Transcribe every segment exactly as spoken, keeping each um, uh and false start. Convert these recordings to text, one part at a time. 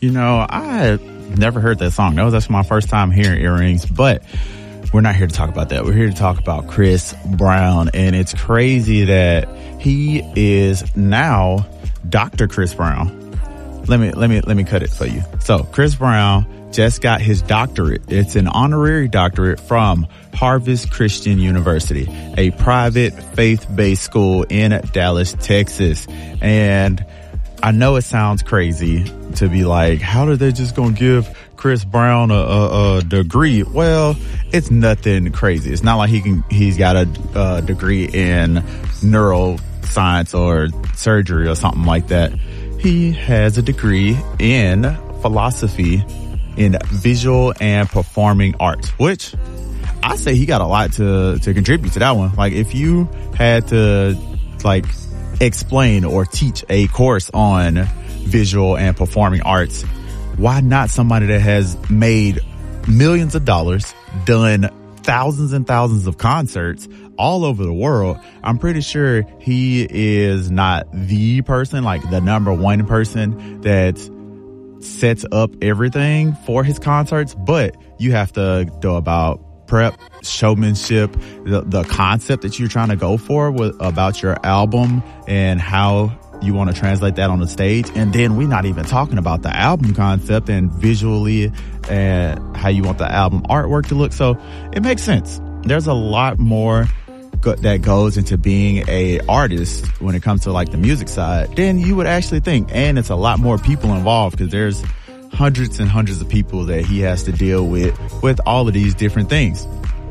You know, I never heard that song. That was actually my first time hearing Earrings, but we're not here to talk about that. We're here to talk about Chris Brown, and it's crazy that he is now Doctor Chris Brown. Let me, let me, let me cut it for you. So Chris Brown just got his doctorate. It's an honorary doctorate from Harvest Christian University, a private faith-based school in Dallas, Texas. And I know it sounds crazy to be like, how are they just going to give Chris Brown a, a, a degree? Well, it's nothing crazy. It's not like he can, he's got a, a degree in neuroscience or surgery or something like that. He has a degree in philosophy in visual and performing arts, which I say he got a lot to, to contribute to that one. Like if you had to like explain or teach a course on visual and performing arts, why not somebody that has made millions of dollars, done thousands and thousands of concerts all over the world? I'm pretty sure he is not the person, like the number one person that sets up everything for his concerts, but you have to do about prep, showmanship, the, the concept that you're trying to go for with, about your album and how you want to translate that on the stage. And then we're not even talking about the album concept and visually and how you want the album artwork to look. So it makes sense. There's a lot more go- that goes into being a artist when it comes to like the music side than you would actually think. And it's a lot more people involved because there's hundreds and hundreds of people that he has to deal with with all of these different things.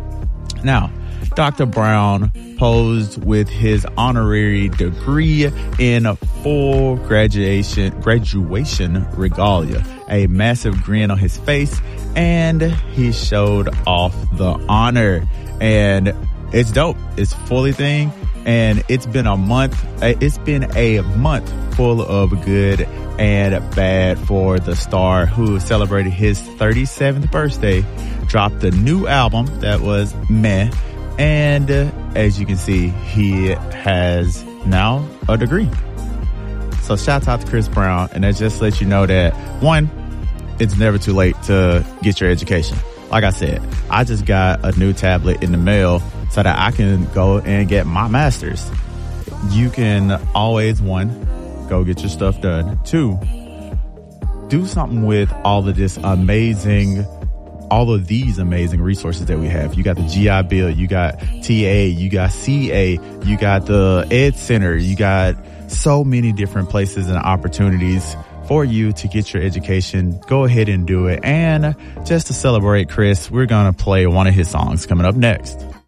Now, Doctor Brown posed with his honorary degree in full graduation graduation regalia, a massive grin on his face, and he showed off the honor. And it's dope. It's fully thing, and it's been a month. It's been a month full of good and bad for the star, who celebrated his thirty-seventh birthday, dropped a new album that was meh. And uh, as you can see, he has now a degree. So shout out to Chris Brown. And that just lets you know that, one, it's never too late to get your education. Like I said, I just got a new tablet in the mail so that I can go and get my master's. You can always, one, go get your stuff done. Two, do something with all of this amazing all of these amazing resources that we have. You got the G I Bill, you got T A, you got C A, you got the Ed Center, you got so many different places and opportunities for you to get your education. Go ahead and do it. And just to celebrate Chris, we're going to play one of his songs coming up next.